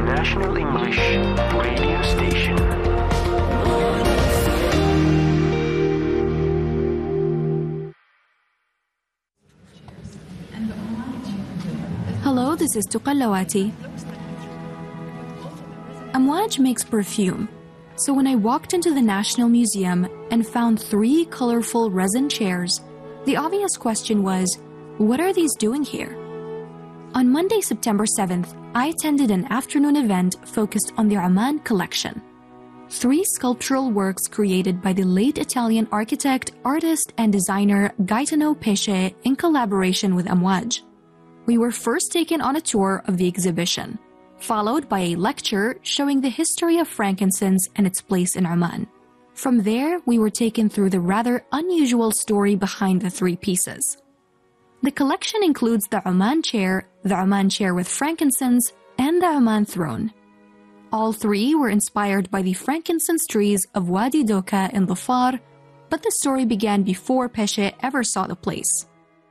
International English Radio Station. Hello, this is Tuqallawati. Amwaj makes perfume. So when I walked into the National Museum and found 3 colorful resin chairs, the obvious question was, what are these doing here? On Monday, September 7th, I attended an afternoon event focused on the Oman collection. 3 sculptural works created by the late Italian architect, artist, and designer Gaetano Pesce in collaboration with Amwaj. We were first taken on a tour of the exhibition, followed by a lecture showing the history of frankincense and its place in Oman. From there, we were taken through the rather unusual story behind the 3 pieces. The collection includes the Oman chair with frankincense, and the Oman throne. All 3 were inspired by the frankincense trees of Wadi Doka in Dhofar, but the story began before Pesce ever saw the place.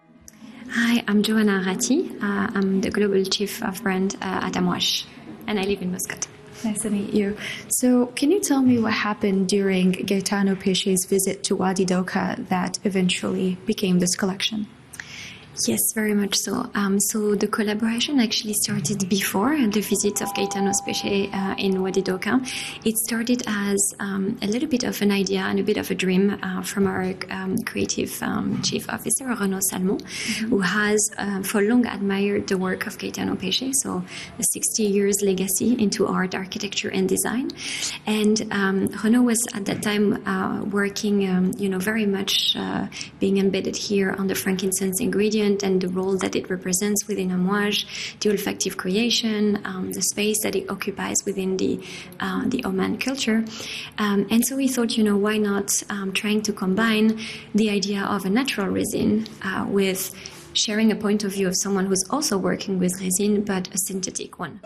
Hi, I'm Joanna Ratti. I'm the Global Chief of Brand at Amwaj, and I live in Muscat. Nice to meet you. So, can you tell me what happened during Gaetano Pesce's visit to Wadi Doka that eventually became this collection? Yes, very much so. So the collaboration actually started before the visit of Gaetano Pesce in Wadi Doka. It started as a little bit of an idea and a bit of a dream from our creative chief officer, Renaud Salmon, who has for long admired the work of Gaetano Pesce, so a 60 years legacy into art, architecture, and design. And Renaud was at that time working, very much being embedded here on the frankincense ingredient and the role that it represents within Amwaj, the olfactive creation, the space that it occupies within the Oman culture. And so we thought, why not trying to combine the idea of a natural resin with sharing a point of view of someone who's also working with resin, but a synthetic one.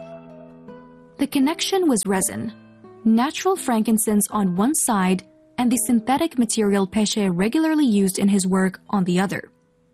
The connection was resin, natural frankincense on one side, and the synthetic material Pesce regularly used in his work on the other.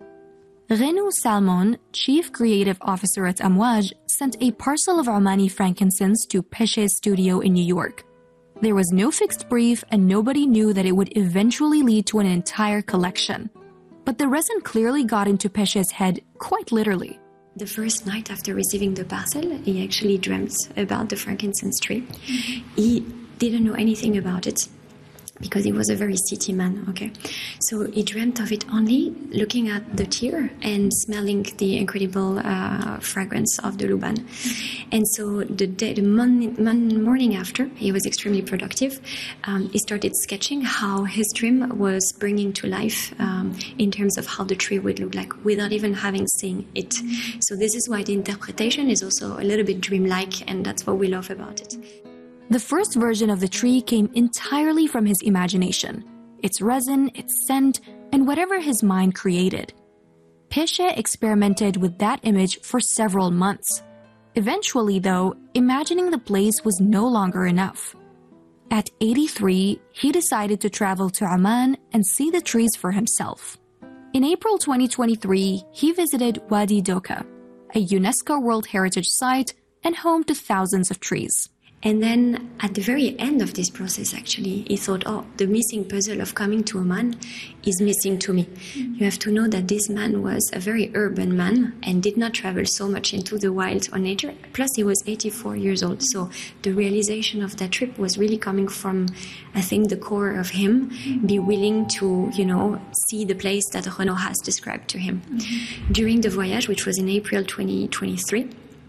Renaud Salmon, Chief Creative Officer at Amwaj, sent a parcel of Omani frankincense to Pesce's studio in New York. There was no fixed brief and nobody knew that it would eventually lead to an entire collection. But the resin clearly got into Pesce's head, quite literally. The first night after receiving the parcel, he actually dreamt about the frankincense tree. He didn't know anything about it, because he was a very city man, okay? So he dreamt of it only looking at the tear and smelling the incredible fragrance of the Luban. And so the morning after, he was extremely productive. He started sketching how his dream was bringing to life in terms of how the tree would look like without even having seen it. So this is why the interpretation is also a little bit dreamlike, and that's what we love about it. The first version of the tree came entirely from his imagination, its resin, its scent, and whatever his mind created. Pesce experimented with that image for several months. Eventually, though, imagining the place was no longer enough. At 83, he decided to travel to Oman and see the trees for himself. In April 2023, he visited Wadi Doka, a UNESCO World Heritage Site and home to thousands of trees. And then at the very end of this process, actually, he thought, the missing puzzle of coming to Oman is missing to me. You have to know that this man was a very urban man and did not travel so much into the wild or nature. Plus, he was 84 years old. So the realization of that trip was really coming from, I think, the core of him, be willing to, see the place that Renaud has described to him. During the voyage, which was in April 2023,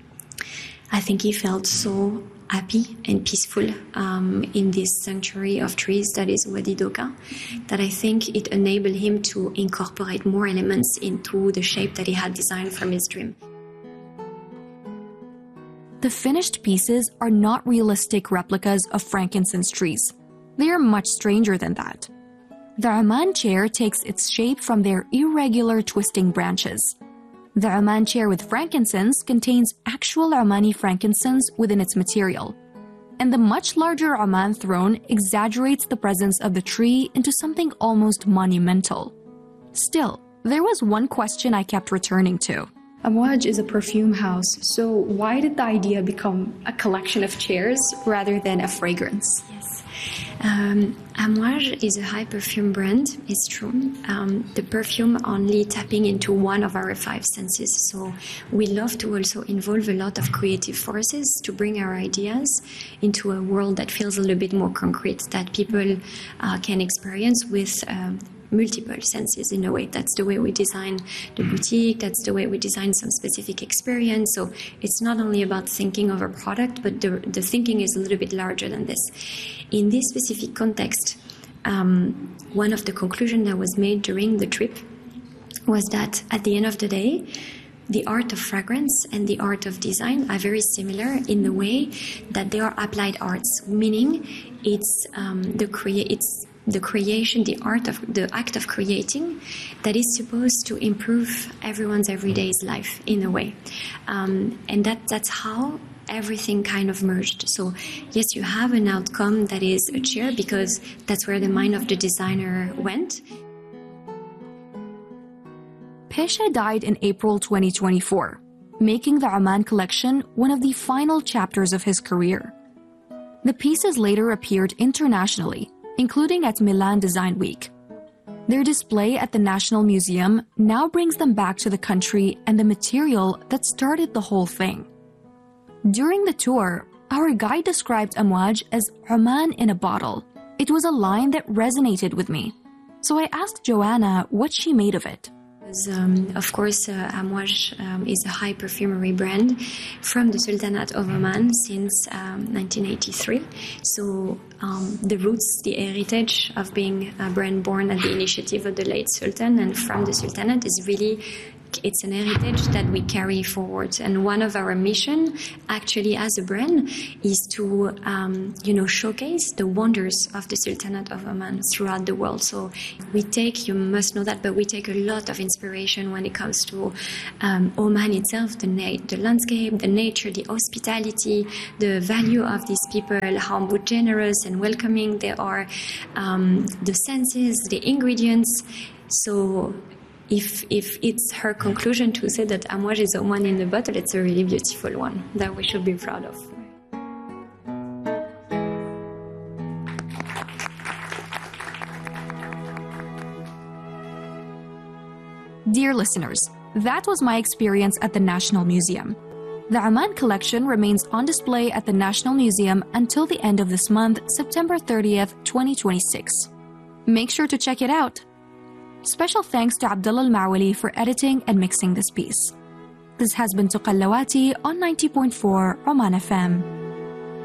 I think he felt so happy and peaceful in this sanctuary of trees that is Wadi Doka, that I think it enabled him to incorporate more elements into the shape that he had designed from his dream. The finished pieces are not realistic replicas of frankincense trees. They are much stranger than that. The Oman chair takes its shape from their irregular twisting branches. The Oman chair with frankincense contains actual Omani frankincense within its material, and the much larger Oman throne exaggerates the presence of the tree into something almost monumental. Still, there was one question I kept returning to. Amouage is a perfume house, so why did the idea become a collection of chairs rather than a fragrance? Yes. Amouage is a high perfume brand, it's true. The perfume only tapping into one of our 5 senses. So we love to also involve a lot of creative forces to bring our ideas into a world that feels a little bit more concrete, that people can experience with multiple senses in a way. That's the way we design the boutique, that's the way we design some specific experience. So it's not only about thinking of a product, but the thinking is a little bit larger than this. In this specific context, one of the conclusions that was made during the trip was that at the end of the day, the art of fragrance and the art of design are very similar in the way that they are applied arts, meaning it's the creation, the art of the act of creating that is supposed to improve everyone's everyday life in a way. And that's how everything kind of merged. So yes, you have an outcome that is a chair because that's where the mind of the designer went. Pesha died in April 2024, making the Oman collection one of the final chapters of his career. The pieces later appeared internationally, including at Milan Design Week. Their display at the National Museum now brings them back to the country and the material that started the whole thing. During the tour, our guide described Amouage as Oman in a bottle. It was a line that resonated with me. So I asked Joanna what she made of it. Of course, Amouage is a high perfumery brand from the Sultanate of Oman since 1983. So the roots, the heritage of being a brand born at the initiative of the late Sultan and from the Sultanate is really, it's an heritage that we carry forward. And one of our mission, actually, as a brand, is to, showcase the wonders of the Sultanate of Oman throughout the world. So we take, you must know that, but we take a lot of inspiration when it comes to Oman itself, the landscape, the nature, the hospitality, the value of these people, how generous and welcoming they are, the senses, the ingredients. So if it's her conclusion to say that Amouage is Oman in the bottle, it's a really beautiful one that we should be proud of. Dear listeners, that was my experience at the National Museum. The Oman collection remains on display at the National Museum until the end of this month, September 30th, 2026. Make sure to check it out. Special thanks to Abdullah Al-Mawali for editing and mixing this piece. This has been Tuqallawati on 90.4 Oman FM.